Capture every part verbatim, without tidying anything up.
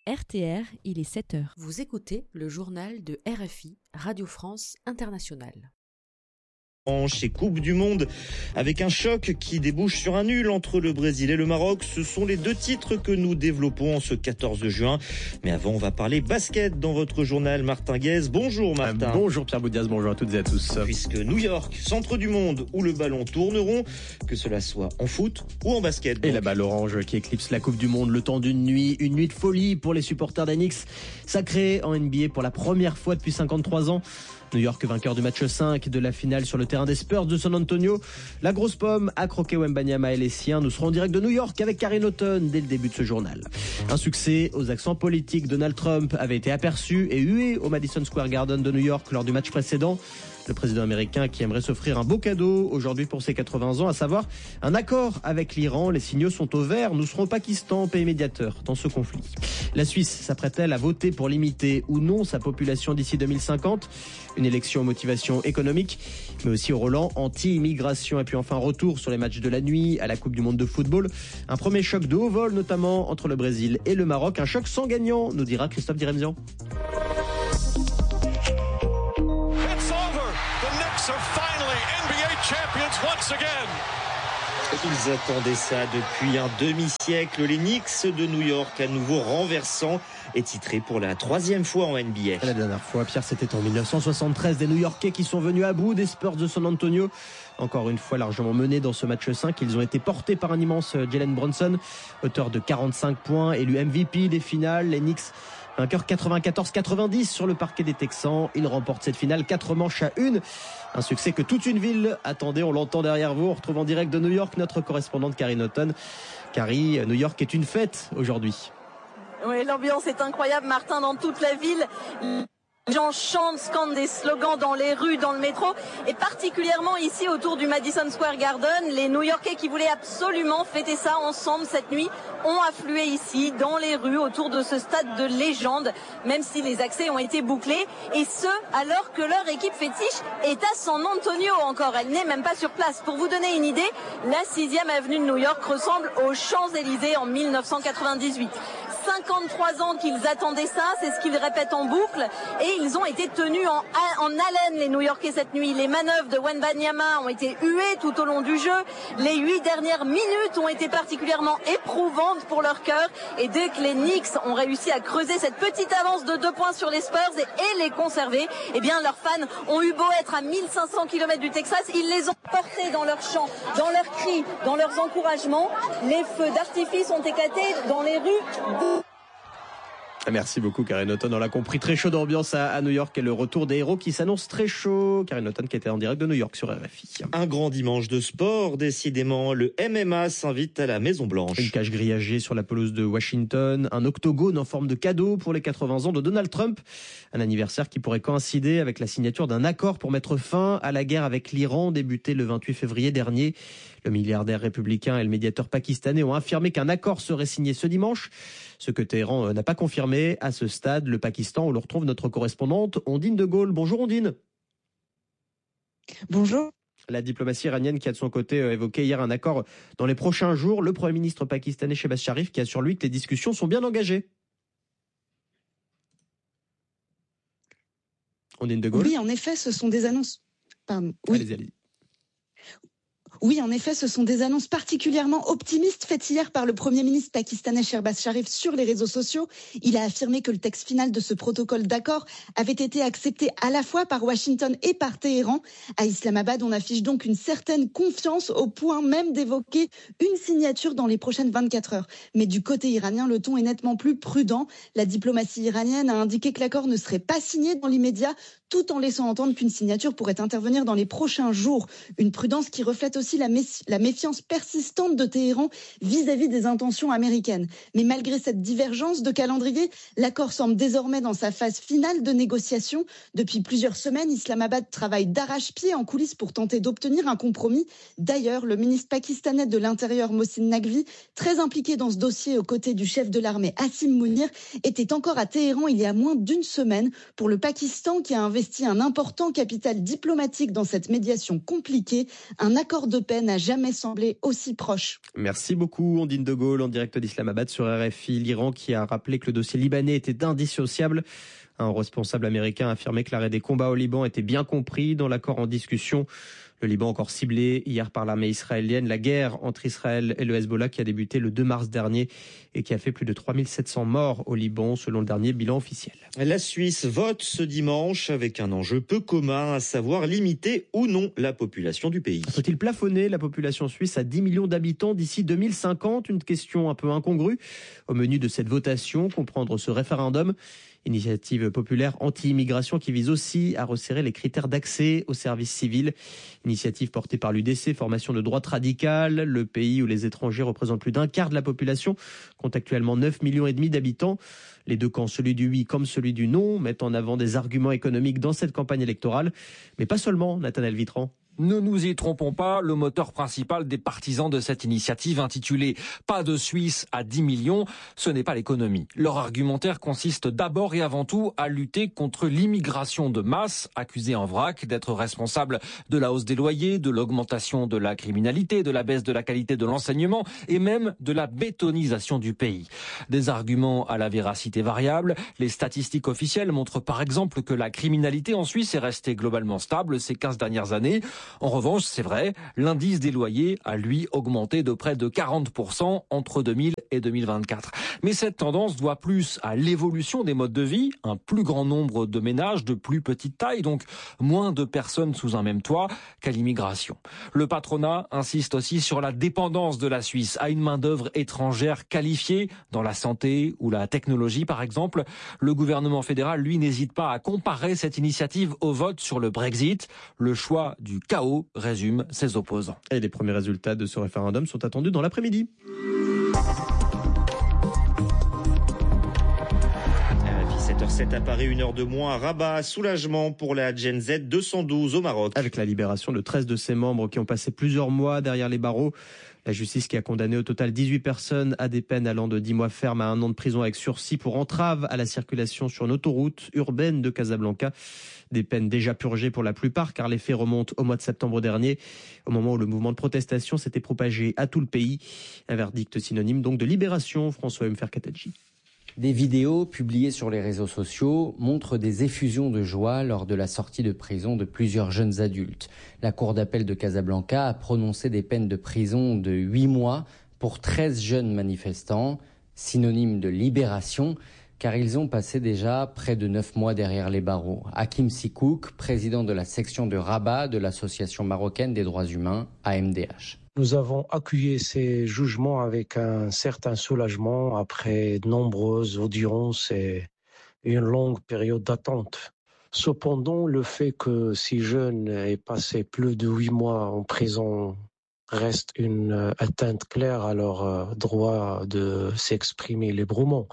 R T R, il est sept heures. Vous écoutez le journal de R F I, Radio France Internationale. Et Coupe du Monde avec un choc qui débouche sur un nul entre le Brésil et le Maroc. Ce sont les deux titres que nous développons ce quatorze juin. Mais avant, on va parler basket dans votre journal. Martin Guez. Bonjour Martin. Euh, bonjour Pierre Boudias, bonjour à toutes et à tous. Puisque New York, centre du monde où le ballon tourneront, que cela soit en foot ou en basket. Donc. Et la balle orange qui éclipse la Coupe du Monde le temps d'une nuit. Une nuit de folie pour les supporters d'Enix. Sacré en N B A pour la première fois depuis cinquante-trois ans. New York vainqueur du match cinq de la finale sur le terrain des Spurs de San Antonio. La grosse pomme a croqué Wembanyama et les siens. Nous serons en direct de New York avec Karine Houghton dès le début de ce journal. Un succès aux accents politiques. Donald Trump avait été aperçu et hué au Madison Square Garden de New York lors du match précédent. Le président américain qui aimerait s'offrir un beau cadeau aujourd'hui pour ses quatre-vingts ans, à savoir un accord avec l'Iran. Les signaux sont au vert. Nous serons au Pakistan, pays médiateur dans ce conflit. La Suisse s'apprête-t-elle à voter pour limiter ou non sa population d'ici deux mille cinquante? Une élection aux motivations économiques, mais aussi au relent anti-immigration. Et puis enfin, retour sur les matchs de la nuit à la Coupe du Monde de football. Un premier choc de haut vol, notamment entre le Brésil et le Maroc. Un choc sans gagnant, nous dira Christophe Diremzian. Ils attendaient ça depuis un demi-siècle. Les Knicks de New York, à nouveau renversants, et titrés pour la troisième fois en N B A. La dernière fois, Pierre, c'était en dix-neuf cent soixante-treize. Des New-Yorkais qui sont venus à bout des Spurs de San Antonio. Encore une fois, largement menés dans ce match cinq. Ils ont été portés par un immense Jalen Brunson, auteur de quarante-cinq points, élu M V P des finales. Les Knicks vainqueur quatre-vingt-quatorze quatre-vingt-dix sur le parquet des Texans. Il remporte cette finale quatre manches à une. Un succès que toute une ville attendait. On l'entend derrière vous. On retrouve en direct de New York notre correspondante Karine Houghton. Carrie, New York est une fête aujourd'hui. Oui, l'ambiance est incroyable, Martin, dans toute la ville. Les gens chantent, scandent des slogans dans les rues, dans le métro, et particulièrement ici autour du Madison Square Garden. Les New-Yorkais qui voulaient absolument fêter ça ensemble cette nuit ont afflué ici, dans les rues, autour de ce stade de légende, même si les accès ont été bouclés, et ce, alors que leur équipe fétiche est à San Antonio encore. Elle n'est même pas sur place. Pour vous donner une idée, la sixième avenue de New York ressemble aux Champs-Élysées en mille neuf cent quatre-vingt-dix-huit. cinquante-trois ans qu'ils attendaient ça, c'est ce qu'ils répètent en boucle, et ils ont été tenus en, en haleine, les New-Yorkais, cette nuit. Les manœuvres de Wembanyama ont été huées tout au long du jeu. Les huit dernières minutes ont été particulièrement éprouvantes pour leur cœur, et dès que les Knicks ont réussi à creuser cette petite avance de deux points sur les Spurs et, et les conserver, eh bien leurs fans ont eu beau être à mille cinq cents kilomètres du Texas, ils les ont portés dans leurs chants, dans leurs cris, dans leurs encouragements. Les feux d'artifice ont éclaté dans les rues. Merci beaucoup Karine Houghton, on l'a compris, très chaud d'ambiance à, à New York et le retour des héros qui s'annonce très chaud. Karine Houghton qui était en direct de New York sur R F I. Un grand dimanche de sport, décidément, le M M A s'invite à la Maison Blanche. Une cage grillagée sur la pelouse de Washington, un octogone en forme de cadeau pour les quatre-vingts ans de Donald Trump, un anniversaire qui pourrait coïncider avec la signature d'un accord pour mettre fin à la guerre avec l'Iran débutée le vingt-huit février dernier. Le milliardaire républicain et le médiateur pakistanais ont affirmé qu'un accord serait signé ce dimanche, ce que Téhéran n'a pas confirmé à ce stade. Le Pakistan, où l'on retrouve notre correspondante Ondine de Gaulle. Bonjour Ondine. Bonjour. La diplomatie iranienne qui a de son côté évoqué hier un accord dans les prochains jours. Le Premier ministre pakistanais Shehbaz Sharif qui a sur lui que les discussions sont bien engagées. Ondine de Gaulle. Oui, en effet, ce sont des annonces. Pardon. Oui. Allez-y, allez-y. Oui, en effet, ce sont des annonces particulièrement optimistes faites hier par le Premier ministre pakistanais Shehbaz Sharif sur les réseaux sociaux. Il a affirmé que le texte final de ce protocole d'accord avait été accepté à la fois par Washington et par Téhéran. À Islamabad, on affiche donc une certaine confiance au point même d'évoquer une signature dans les prochaines vingt-quatre heures. Mais du côté iranien, le ton est nettement plus prudent. La diplomatie iranienne a indiqué que l'accord ne serait pas signé dans l'immédiat, tout en laissant entendre qu'une signature pourrait intervenir dans les prochains jours. Une prudence qui reflète aussi la, méfi- la méfiance persistante de Téhéran vis-à-vis des intentions américaines. Mais malgré cette divergence de calendrier, l'accord semble désormais dans sa phase finale de négociation. Depuis plusieurs semaines, Islamabad travaille d'arrache-pied en coulisses pour tenter d'obtenir un compromis. D'ailleurs, le ministre pakistanais de l'Intérieur, Mohsin Naqvi, très impliqué dans ce dossier aux côtés du chef de l'armée, Asim Mounir, était encore à Téhéran il y a moins d'une semaine. Pour le Pakistan, qui a investi un important capital diplomatique dans cette médiation compliquée, un accord de de paix n'a jamais semblé aussi proche. Merci beaucoup, Ondine de Gaulle, en direct d'Islamabad sur R F I. L'Iran qui a rappelé que le dossier libanais était indissociable. Un responsable américain a affirmé que l'arrêt des combats au Liban était bien compris dans l'accord en discussion. Le Liban encore ciblé hier par l'armée israélienne. La guerre entre Israël et le Hezbollah qui a débuté le deux mars dernier et qui a fait plus de trois mille sept cents morts au Liban selon le dernier bilan officiel. La Suisse vote ce dimanche avec un enjeu peu commun, à savoir limiter ou non la population du pays. Faut-il plafonner la population suisse à dix millions d'habitants d'ici deux mille cinquante? Une question un peu incongrue. Au menu de cette votation, comprendre ce référendum. Initiative populaire anti-immigration qui vise aussi à resserrer les critères d'accès aux services civils. Initiative portée par l'U D C, formation de droite radicale. Le pays où les étrangers représentent plus d'un quart de la population compte actuellement neuf millions et demi d'habitants. Les deux camps, celui du oui comme celui du non, mettent en avant des arguments économiques dans cette campagne électorale. Mais pas seulement, Nathanaël Vitran. Ne nous y trompons pas, le moteur principal des partisans de cette initiative intitulée « Pas de Suisse à dix millions », ce n'est pas l'économie. Leur argumentaire consiste d'abord et avant tout à lutter contre l'immigration de masse, accusée en vrac d'être responsable de la hausse des loyers, de l'augmentation de la criminalité, de la baisse de la qualité de l'enseignement et même de la bétonisation du pays. Des arguments à la véracité variable. Les statistiques officielles montrent par exemple que la criminalité en Suisse est restée globalement stable ces quinze dernières années. En revanche, c'est vrai, l'indice des loyers a lui augmenté de près de quarante pour cent entre deux mille et deux mille vingt-quatre. Mais cette tendance doit plus à l'évolution des modes de vie, un plus grand nombre de ménages de plus petite taille, donc moins de personnes sous un même toit, qu'à l'immigration. Le patronat insiste aussi sur la dépendance de la Suisse à une main-d'œuvre étrangère qualifiée dans la santé ou la technologie par exemple. Le gouvernement fédéral, lui, n'hésite pas à comparer cette initiative au vote sur le Brexit, le choix du chaos, résume ses opposants. Et les premiers résultats de ce référendum sont attendus dans l'après-midi. sept heures sept à Paris, une heure de moins à Rabat. Soulagement pour la Gen Z deux cent douze au Maroc. Avec la libération de treize de ses membres qui ont passé plusieurs mois derrière les barreaux. La justice qui a condamné au total dix-huit personnes à des peines allant de dix mois ferme à un an de prison avec sursis pour entrave à la circulation sur une autoroute urbaine de Casablanca. Des peines déjà purgées pour la plupart car les faits remontent au mois de septembre dernier, au moment où le mouvement de protestation s'était propagé à tout le pays. Un verdict synonyme donc de libération, François Mferkatadji. Des vidéos publiées sur les réseaux sociaux montrent des effusions de joie lors de la sortie de prison de plusieurs jeunes adultes. La cour d'appel de Casablanca a prononcé des peines de prison de huit mois pour treize jeunes manifestants, synonyme de libération, car ils ont passé déjà près de neuf mois derrière les barreaux. Hakim Sikouk, président de la section de Rabat de l'Association marocaine des droits humains, A M D H. Nous avons accueilli ces jugements avec un certain soulagement après de nombreuses audiences et une longue période d'attente. Cependant, le fait que ces jeunes aient passé plus de huit mois en prison reste une atteinte claire à leur droit de s'exprimer librement.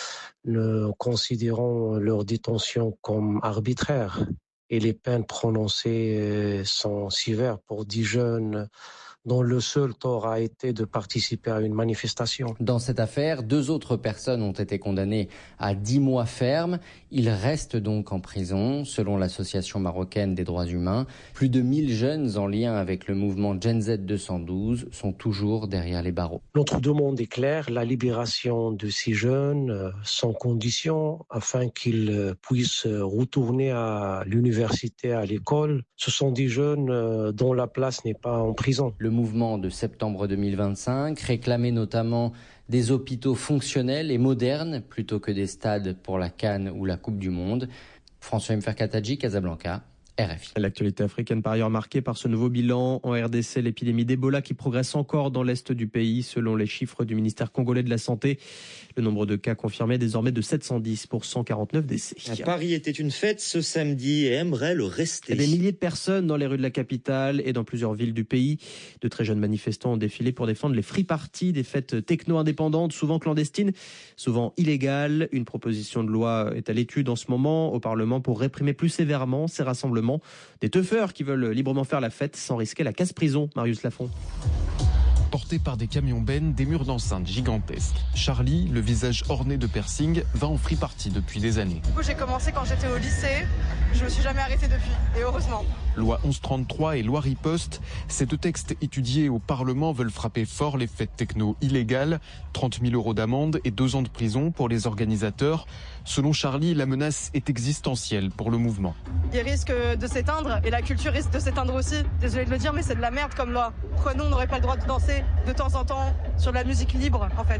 Nous considérons leur détention comme arbitraire et les peines prononcées sont sévères pour dix jeunes dont le seul tort a été de participer à une manifestation. Dans cette affaire, deux autres personnes ont été condamnées à dix mois ferme. Ils restent donc en prison, selon l'Association marocaine des droits humains. Plus de mille jeunes en lien avec le mouvement Gen Z deux cent douze sont toujours derrière les barreaux. Notre demande est claire, la libération de ces jeunes euh, sans condition afin qu'ils euh, puissent retourner à l'université, à l'école. Ce sont des jeunes euh, dont la place n'est pas en prison. Le mouvement de septembre deux mille vingt-cinq réclamait notamment des hôpitaux fonctionnels et modernes plutôt que des stades pour la CAN ou la Coupe du Monde. François Mferkatadji, Casablanca, R F I. L'actualité africaine par ailleurs marquée par ce nouveau bilan. En R D C, l'épidémie d'Ebola qui progresse encore dans l'est du pays selon les chiffres du ministère congolais de la Santé. Le nombre de cas confirmés est désormais de sept cent dix pour cent quarante-neuf décès. Paris était une fête ce samedi et aimerait le rester. Des milliers de personnes dans les rues de la capitale et dans plusieurs villes du pays. De très jeunes manifestants ont défilé pour défendre les free parties, des fêtes techno-indépendantes, souvent clandestines, souvent illégales. Une proposition de loi est à l'étude en ce moment au Parlement pour réprimer plus sévèrement ces rassemblements. Des teufeurs qui veulent librement faire la fête sans risquer la casse-prison. Marius Lafont. portés par des camions-bennes, des murs d'enceinte gigantesques. Charlie, le visage orné de piercing, va en free party depuis des années. Du coup, j'ai commencé quand j'étais au lycée. Je me suis jamais arrêtée depuis, et heureusement. Loi onze trente-trois et loi riposte, ces deux textes étudiés au Parlement veulent frapper fort les fêtes techno illégales, trente mille euros d'amende et deux ans de prison pour les organisateurs. Selon Charlie, la menace est existentielle pour le mouvement. Il risque de s'éteindre et la culture risque de s'éteindre aussi. Désolée de le dire, mais c'est de la merde comme loi. Pourquoi nous, on n'aurait pas le droit de danser de temps en temps sur de la musique libre, en fait ?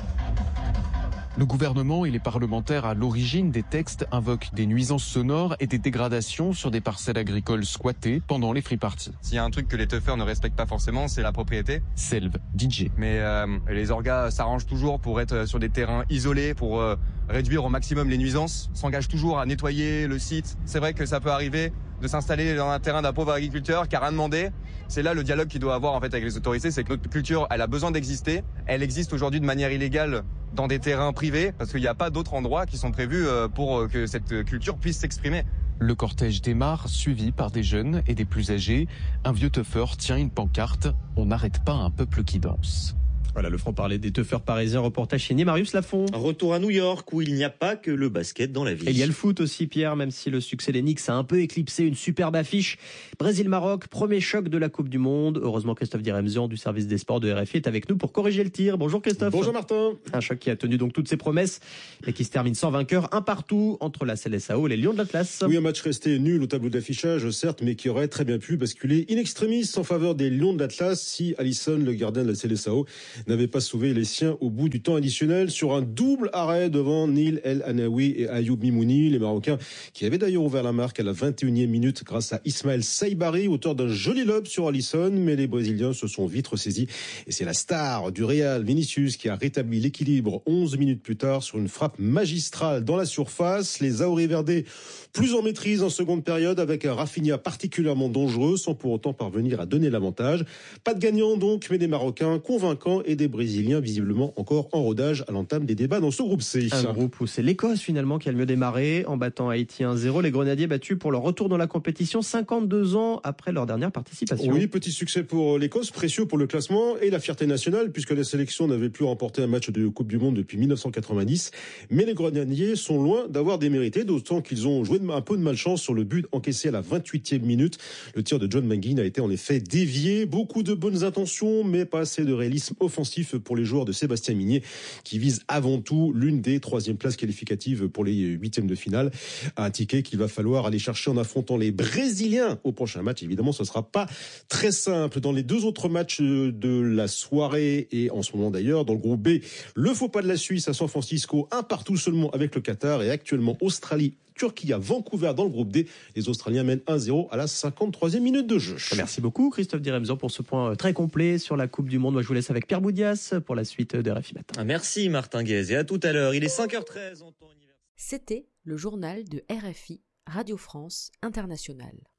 Le gouvernement et les parlementaires à l'origine des textes invoquent des nuisances sonores et des dégradations sur des parcelles agricoles squattées pendant les free parties. S'il y a un truc que les teufeurs ne respectent pas forcément, c'est la propriété. Selve, D J. Mais euh, les orgas s'arrangent toujours pour être sur des terrains isolés, pour euh, réduire au maximum les nuisances, s'engagent toujours à nettoyer le site. C'est vrai que ça peut arriver de s'installer dans un terrain d'un pauvre agriculteur qui a rien demandé. C'est là le dialogue qu'il doit avoir en fait avec les autorités, c'est que notre culture, elle a besoin d'exister. Elle existe aujourd'hui de manière illégale dans des terrains privés parce qu'il n'y a pas d'autres endroits qui sont prévus pour que cette culture puisse s'exprimer. Le cortège démarre, suivi par des jeunes et des plus âgés. Un vieux teufeur tient une pancarte « On n'arrête pas un peuple qui danse ». Voilà, le franc-parler des teufeurs parisiens, reportage signé Marius Lafont. Retour à New York où il n'y a pas que le basket dans la ville. Et il y a le foot aussi, Pierre, même si le succès des Knicks a un peu éclipsé une superbe affiche. Brésil-Maroc, premier choc de la Coupe du Monde. Heureusement, Christophe Diremzian du service des sports de R F I est avec nous pour corriger le tir. Bonjour Christophe. Bonjour Martin. Un choc qui a tenu donc toutes ses promesses, mais qui se termine sans vainqueur, un partout entre la C L S A O et les Lions de l'Atlas. Oui, un match resté nul au tableau d'affichage, certes, mais qui aurait très bien pu basculer in extremis en faveur des Lions de l'Atlas si Alisson, le gardien de la C L S A O, n'avait pas sauvé les siens au bout du temps additionnel sur un double arrêt devant Neil El Anaoui et Ayoub Mimouni, les Marocains qui avaient d'ailleurs ouvert la marque à la vingt et unième minute grâce à Ismaël Saibari, auteur d'un joli lob sur Alisson, mais les Brésiliens se sont vite ressaisis et c'est la star du Real, Vinicius, qui a rétabli l'équilibre onze minutes plus tard sur une frappe magistrale dans la surface. Les Auriverdés plus en maîtrise en seconde période avec un Rafinha particulièrement dangereux sans pour autant parvenir à donner l'avantage. Pas de gagnant donc, mais des Marocains convaincants et des Brésiliens visiblement encore en rodage à l'entame des débats dans ce groupe C. Un groupe où c'est l'Écosse finalement qui a le mieux démarré en battant Haïti un zéro. Les Grenadiers battus pour leur retour dans la compétition cinquante-deux ans après leur dernière participation. Oui, petit succès pour l'Écosse, précieux pour le classement et la fierté nationale puisque la sélection n'avait plus remporté un match de Coupe du Monde depuis mille neuf cent quatre-vingt-dix. Mais les Grenadiers sont loin d'avoir démérité, d'autant qu'ils ont joué un peu de malchance sur le but encaissé à la vingt-huitième minute. Le tir de John Manguin a été en effet dévié. Beaucoup de bonnes intentions, mais pas assez de réalisme offensif pour les joueurs de Sébastien Migné, qui vise avant tout l'une des troisième places qualificatives pour les huitièmes de finale. Un ticket qu'il va falloir aller chercher en affrontant les Brésiliens au prochain match. Évidemment, ce ne sera pas très simple. Dans les deux autres matchs de la soirée, et en ce moment d'ailleurs, dans le groupe B, le faux pas de la Suisse à San Francisco, un partout seulement avec le Qatar, et actuellement Australie, Turquie à Vancouver dans le groupe D. Les Australiens mènent un zéro à la cinquante-troisième minute de jeu. Merci beaucoup Christophe Diremzian pour ce point très complet sur la Coupe du Monde. Moi je vous laisse avec Pierre Boudias pour la suite de R F I Matin. Merci Martin Guez et à tout à l'heure. Il est cinq heures treize en temps universel. C'était le journal de R F I, Radio France Internationale.